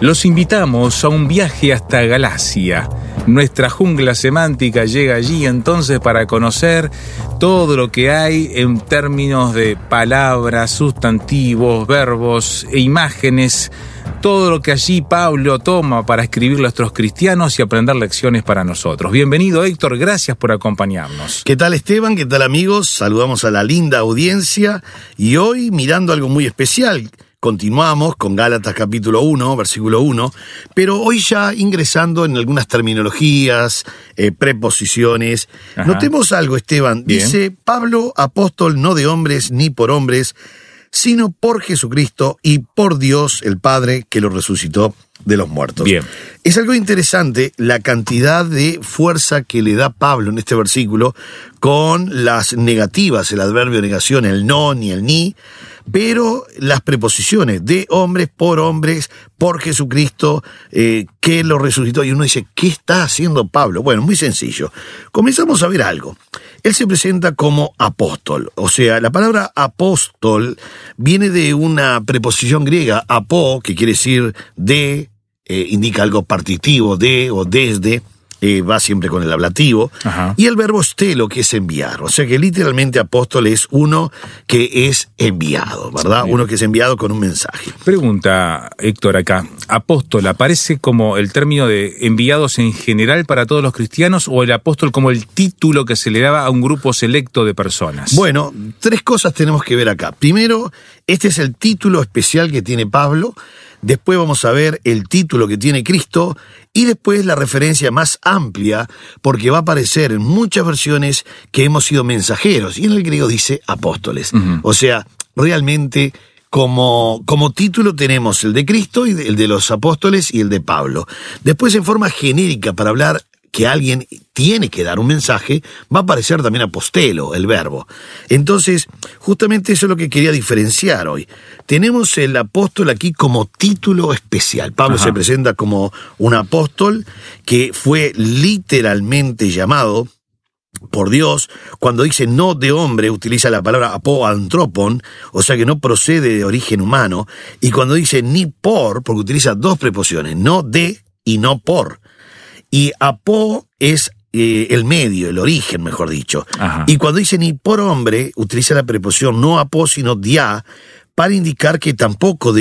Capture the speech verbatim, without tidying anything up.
Los invitamos a un viaje hasta Galacia. Nuestra jungla semántica llega allí entonces para conocer todo lo que hay en términos de palabras, sustantivos, verbos e imágenes. Todo lo que allí Pablo toma para escribir a nuestros cristianos y aprender lecciones para nosotros. Bienvenido, Héctor, gracias por acompañarnos. ¿Qué tal, Esteban? ¿Qué tal, amigos? Saludamos a la linda audiencia y hoy mirando algo muy especial. Continuamos con Gálatas capítulo uno, versículo uno, pero hoy ya ingresando en algunas terminologías, eh, preposiciones. Ajá. Notemos algo, Esteban. Bien. Dice, Pablo, apóstol no de hombres ni por hombres, sino por Jesucristo y por Dios el Padre que lo resucitó de los muertos. Bien. Es algo interesante la cantidad de fuerza que le da Pablo en este versículo con las negativas, el adverbio negación, el no ni el ni, pero las preposiciones de hombres, por hombres, por Jesucristo, eh, que lo resucitó. Y uno dice, ¿qué está haciendo Pablo? Bueno, muy sencillo. Comenzamos a ver algo. Él se presenta como apóstol. O sea, la palabra apóstol viene de una preposición griega, apo, que quiere decir de, eh, indica algo partitivo, de o desde. Eh, va siempre con el ablativo. Ajá. Y el verbo stelo, que es enviar. O sea que literalmente apóstol es uno que es enviado, ¿verdad? Sí. Uno que es enviado con un mensaje. Pregunta, Héctor, acá. ¿Apóstol aparece como el término de enviados en general para todos los cristianos o el apóstol como el título que se le daba a un grupo selecto de personas? Bueno, tres cosas tenemos que ver acá. Primero, este es el título especial que tiene Pablo. Después vamos a ver el título que tiene Cristo y después la referencia más amplia, porque va a aparecer en muchas versiones que hemos sido mensajeros, y en el griego dice apóstoles. Uh-huh. O sea, realmente como, como título tenemos el de Cristo y el de los apóstoles y el de Pablo. Después, en forma genérica, para hablar que alguien tiene que dar un mensaje, va a aparecer también apostelo, el verbo. Entonces, justamente eso es lo que quería diferenciar hoy. Tenemos el apóstol aquí como título especial. Pablo Ajá. se presenta como un apóstol que fue literalmente llamado por Dios. Cuando dice no de hombre, utiliza la palabra apoantropon, o sea que no procede de origen humano. Y cuando dice ni por, porque utiliza dos preposiciones, no de y no por. Y apo es eh, el medio, el origen, mejor dicho. Ajá. Y cuando dice ni por hombre, utiliza la preposición no apo, sino dia, para indicar que tampoco de